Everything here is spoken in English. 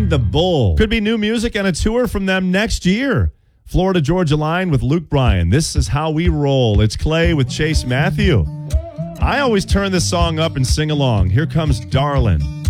Find the Bull. Could be new music and a tour from them next year. Florida Georgia Line with Luke Bryan. This is how we roll. It's Clay with Chase Matthew. I always turn this song up and sing along. Here comes Darlin'.